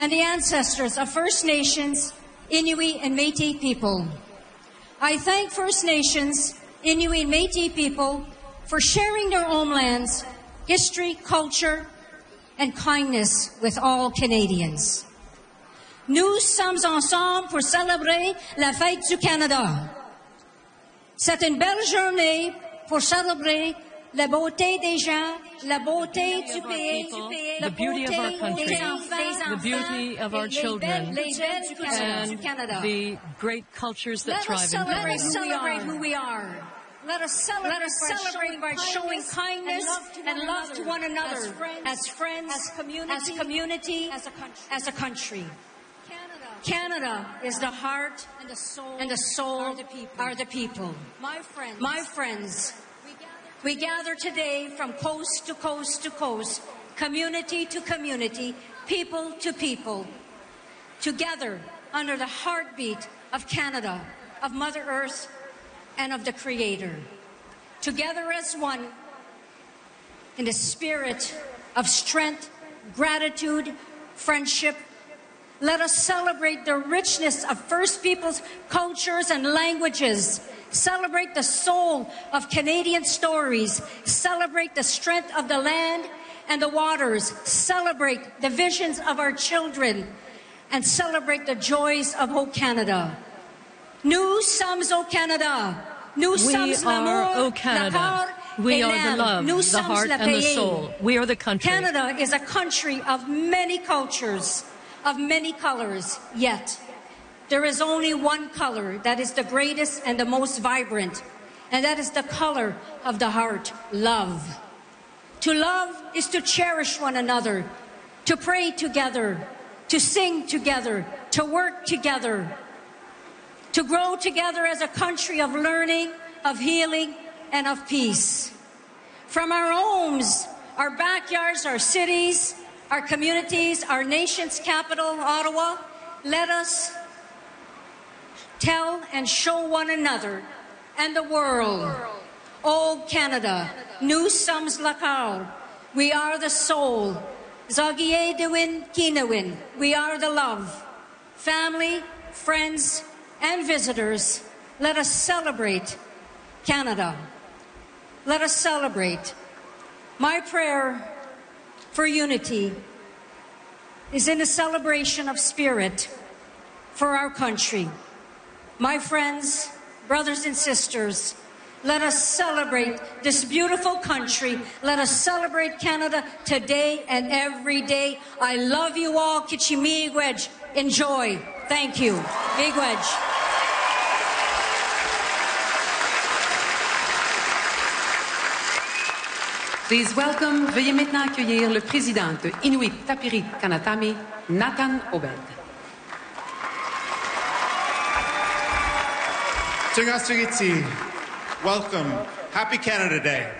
and the ancestors of First Nations, Inuit, and Métis people. I thank First Nations, Inuit, and Métis people for sharing their homelands, history, culture, and kindness with all Canadians. Nous sommes ensemble pour célébrer la fête du Canada. C'est une belle journée pour célébrer la beauté des gens, la beauté du pays, the beauty of our country, the beauty of our children, and the great cultures that thrive in Canada. Let us celebrate who we are. Let us celebrate by showing kindness and love to one another, as friends, as community, as a country. Canada is the heart, and the soul are the people. My friends, we gather today from coast to coast to coast, community to community, people to people, together under the heartbeat of Canada, of Mother Earth, and of the Creator. Together as one, in the spirit of strength, gratitude, friendship, let us celebrate the richness of First Peoples' cultures and languages. Celebrate the soul of Canadian stories. Celebrate the strength of the land and the waters. Celebrate the visions of our children. And celebrate the joys of O Canada. Nous sommes au Canada. Nous sommes l'amour, O Canada. We are the love, the heart, and the soul. We are the country. Canada is a country of many cultures, of many colors, yet there is only one color that is the greatest and the most vibrant, and that is the color of the heart, love. To love is to cherish one another, to pray together, to sing together, to work together, to grow together as a country of learning, of healing, and of peace. From our homes, our backyards, our cities, our communities, our nation's capital, Ottawa, let us tell and show one another and the world, oh Canada, nous sommes la cœur, we are the soul, Zagiye Dewin Kinawin, we are the love. Family, friends, and visitors, let us celebrate Canada. Let us celebrate. My prayer for unity is in a celebration of spirit for our country. My friends, brothers and sisters, let us celebrate this beautiful country. Let us celebrate Canada today and every day. I love you all. Kichimiigwej. Enjoy. Thank you. Miigwej. Please welcome, veuillez maintenant accueillir le président de Inuit Tapiriit Kanatami, Nathan Obed. Tungasugitsi, welcome. Happy Canada Day.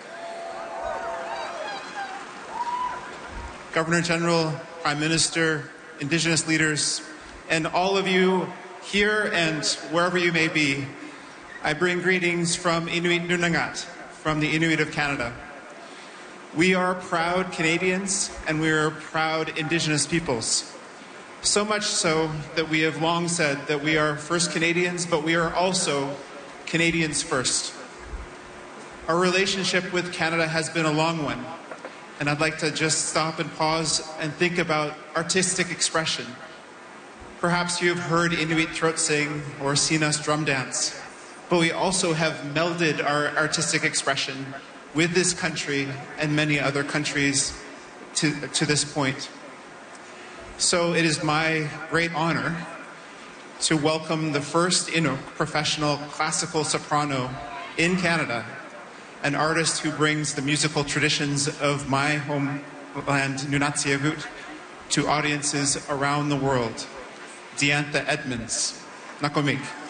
Governor General, Prime Minister, Indigenous leaders, and all of you here and wherever you may be, I bring greetings from Inuit Nunangat, from the Inuit of Canada. We are proud Canadians, and we are proud Indigenous peoples. So much so that we have long said that we are first Canadians, but we are also Canadians first. Our relationship with Canada has been a long one, and I'd like to just stop and pause and think about artistic expression. Perhaps you have heard Inuit throat sing or seen us drum dance, but we also have melded our artistic expression with this country and many other countries to this point. So it is my great honor to welcome the first Inuk professional classical soprano in Canada, an artist who brings the musical traditions of my homeland, Nunatsiavut, to audiences around the world, Diantha Edmonds. Nakomik.